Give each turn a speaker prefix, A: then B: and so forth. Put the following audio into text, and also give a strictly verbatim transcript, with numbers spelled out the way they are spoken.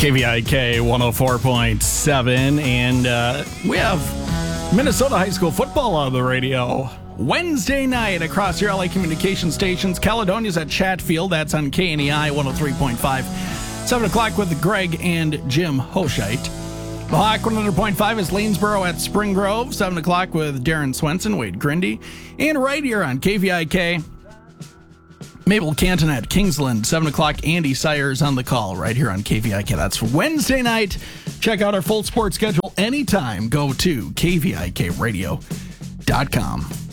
A: K V I K one oh four point seven, and uh, we have Minnesota high school football on the radio. Wednesday night across your L A communication stations. Caledonia's at Chatfield. That's on K N E I one oh three point five. seven o'clock with Greg and Jim Hoshite. The Hawk one hundred point five is Lanesboro at Spring Grove. seven o'clock with Darren Swenson, Wade Grindy. And right here on K V I K, Mabel Canton at Kingsland. seven o'clock, Andy Sires on the call right here on K V I K. That's Wednesday night. Check out our full sports schedule anytime. Go to K V I K radio dot com.